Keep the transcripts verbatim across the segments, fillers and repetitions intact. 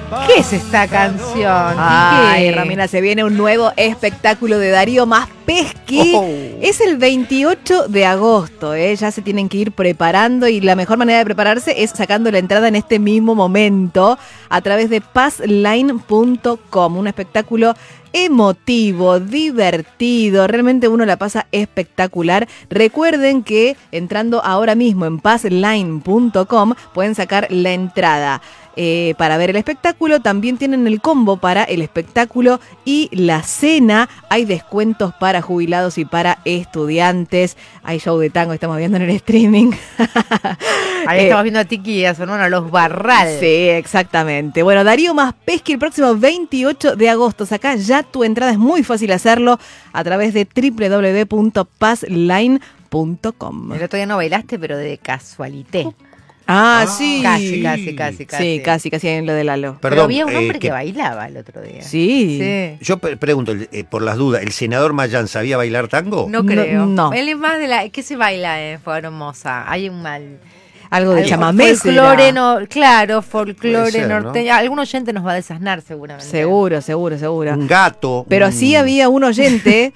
¿Qué es esta canción? Ay, ¿Qué? Romina, se viene un nuevo espectáculo de Darío Maspeschi. Oh. Es el veintiocho de agosto, ¿eh? Ya se tienen que ir preparando y la mejor manera de prepararse es sacando la entrada en este mismo momento a través de passline punto com. Un espectáculo emotivo, divertido, realmente uno la pasa espectacular. Recuerden que entrando ahora mismo en passline punto com pueden sacar la entrada eh, para ver el espectáculo. También tienen el combo para el espectáculo y la cena. Hay descuentos para jubilados y para estudiantes. Hay show de tango, estamos viendo en el streaming. Ahí Eh, estamos viendo a Tiki y a su hermano, los Barral. Sí, exactamente. Bueno, Darío Maspeschi el próximo veintiocho de agosto. Sacá ya tu entrada, es muy fácil hacerlo a través de doble u doble u doble u punto passline punto com. El otro día no bailaste, pero de casualité. Ah, Ah, sí. Casi, casi, casi, casi. Sí, casi, casi en lo de Lalo. Pero Perdón, había un hombre eh, que que- bailaba el otro día. Sí. Sí. Yo pre- pregunto, eh, por las dudas, ¿el senador Mayán sabía bailar tango? No No, creo. no. Él es más de la... ¿Qué se baila en Formosa? Hay un mal... Algo de algo- chamamé folclore, será. no, claro, folclore Puede ser, ¿no? norteño. Algún oyente nos va a desasnar seguramente. Seguro, seguro, seguro. Un gato. Pero un- sí había un oyente.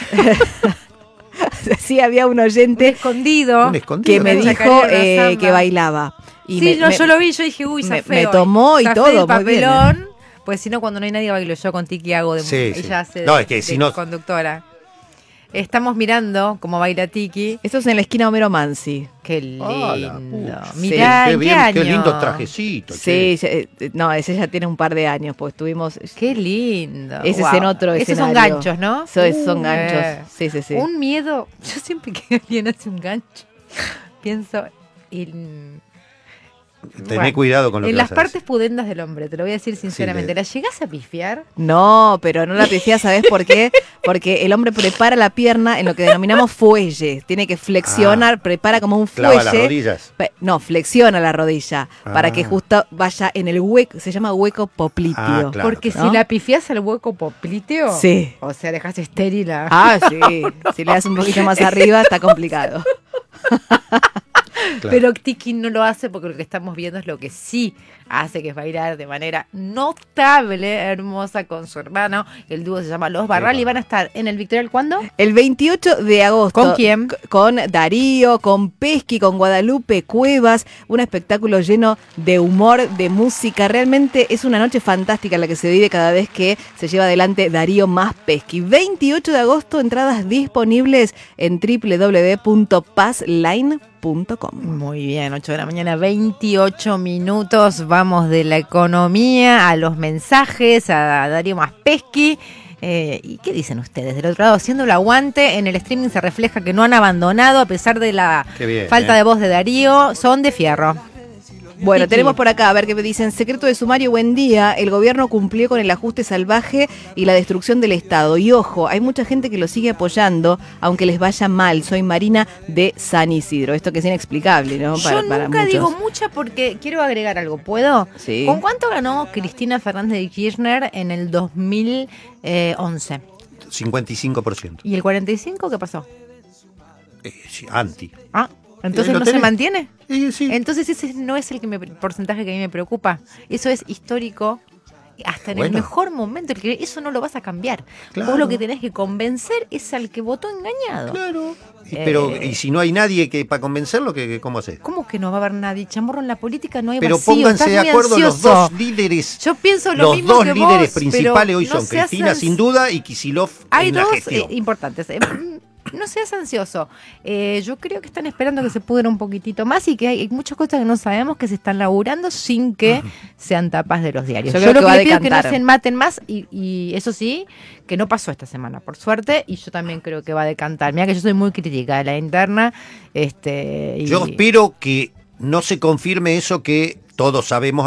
sí había un Un oyente escondido. Un escondido. que me Una dijo chacarera, una eh, samba. que bailaba. Y sí, me- no, me- yo lo vi, yo dije, uy, me- zafé me hoy. tomó y Zafé todo, el muy bien, papelón, pues si no, cuando no hay nadie bailo yo con Tiki hago de Sí, sí. ella hace No, de- es que si de no- conductora. Estamos mirando cómo baila Tiki. Esto es en la esquina Homero Mansi. Qué lindo. Ah, la pucha. Mirá, qué, ¿en qué bien, año? qué lindo trajecito. Sí, che. ya- eh, no, ese ya tiene un par de años, pues estuvimos. Qué lindo. Ese Guau. es en otro Esos escenario. son ganchos, ¿no? Eso es- son Uh, ganchos. eh. Sí, sí, sí. Un miedo. Yo siempre que alguien hace un gancho, pienso en, Tené bueno, cuidado con lo en que las vas a partes decir. pudendas del hombre. Te lo voy a decir sinceramente. de- ¿La llegás a pifiar? No, pero no la pifiás, ¿sabes por qué? Porque el hombre prepara la pierna en lo que denominamos fuelle. Tiene que flexionar, prepara como un fuelle. Clava las rodillas. Pe- No, flexiona la rodilla para Ah. que justo vaya en el hueco, se llama hueco popliteo. Ah, claro. Porque ¿no? si la pifiás al hueco popliteo, Sí. o sea, dejas estéril a... Ah, sí. Si le das un poquito más arriba, está complicado. Claro. Pero Tiki no lo hace porque lo que estamos viendo es lo que sí hace, que es bailar de manera notable, hermosa, con su hermano. El dúo se llama Los Barral y van a estar en el Victorial, ¿cuándo? El veintiocho de agosto. ¿Con quién? C- Con Darío, con Pesqui, con Guadalupe Cuevas. Un espectáculo lleno de humor, de música. Realmente es una noche fantástica la que se vive cada vez que se lleva adelante Darío Maspeschi. veintiocho de agosto, entradas disponibles en doble u doble u doble u punto passline punto com. Muy bien, ocho de la mañana, veintiocho minutos. Vamos de la economía a los mensajes, a Darío Maspeschi. Eh, ¿Y qué dicen ustedes? Del otro lado, haciendo el aguante, en el streaming se refleja que no han abandonado a pesar de la Qué bien, falta eh. de voz de Darío. Son de fierro. Bueno, Tiki. tenemos por acá, a ver qué me dicen. Secreto de sumario, buen día. El gobierno cumplió con el ajuste salvaje y la destrucción del Estado. Y ojo, hay mucha gente que lo sigue apoyando, aunque les vaya mal. Soy Marina de San Isidro. Esto que es inexplicable, ¿no? Yo nunca muchos. digo mucha porque quiero agregar algo. ¿Puedo? Sí. ¿Con cuánto ganó Cristina Fernández de Kirchner en el dos mil once? cincuenta y cinco por ciento. ¿Y el cuarenta y cinco qué pasó? Eh, sí, anti. Ah, entonces Eh, ¿lo no se tenés? mantiene. Eh, sí. Entonces ese no es el que me, porcentaje que a mí me preocupa. Eso es histórico. Hasta en el Bueno. mejor momento, el que eso no lo vas a cambiar. Claro. Vos lo que tenés que convencer es al que votó engañado. Claro. Y, Eh. pero, y si no hay nadie que para convencerlo, ¿qué, qué- ¿cómo haces? ¿Cómo que no va a haber nadie? Chamorro, en la política no hay Pero vacío. pónganse Estás de muy acuerdo los ansioso. dos líderes. Yo pienso lo Los mismo dos que líderes vos, principales pero hoy no son seas Cristina ans- sin duda y Kicillof Hay en la dos gestión. eh, importantes. Eh, no seas ansioso. Eh, yo creo que están esperando que se pudra un poquitito más y que hay muchas cosas que no sabemos que se están laburando sin que sean tapas de los diarios. Yo Yo, creo lo que que, va a le pido es que no decantar. se maten más y, y eso sí, que no pasó esta semana, por suerte, y yo también creo que va a decantar. Mira que yo soy muy crítica de la interna. Este, y- Yo espero que no se confirme eso que todos sabemos